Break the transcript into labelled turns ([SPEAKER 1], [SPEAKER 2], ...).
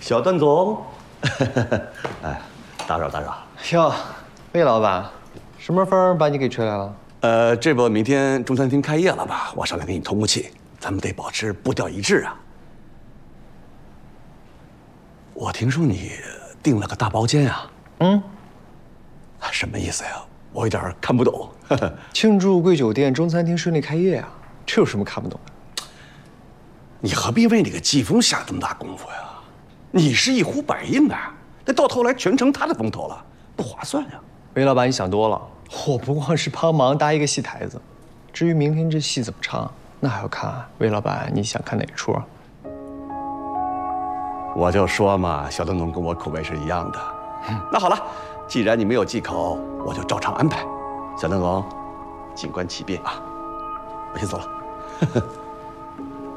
[SPEAKER 1] 小段总，哎，打扰。
[SPEAKER 2] 哟，魏老板，什么风把你给吹来了？
[SPEAKER 1] 这不明天中餐厅开业了吧？我上来给你通个气，咱们得保持步调一致啊。我听说你订了个大包间啊？什么意思呀？我有点看不懂。
[SPEAKER 2] 庆祝贵酒店中餐厅顺利开业啊，这有什么看不懂的？
[SPEAKER 1] 你何必为那个季风下这么大功夫呀？你是一呼百应啊，那到头来全成他的风头了，不划算呀。
[SPEAKER 2] 魏老板，你想多了，我不光是帮忙搭一个戏台子，至于明天这戏怎么唱，那还要看魏老板你想看哪出。
[SPEAKER 1] 我就说嘛，小邓总跟我口味是一样的。那好了，既然你没有忌口，我就照常安排。小邓总，静观其变啊，我先走了。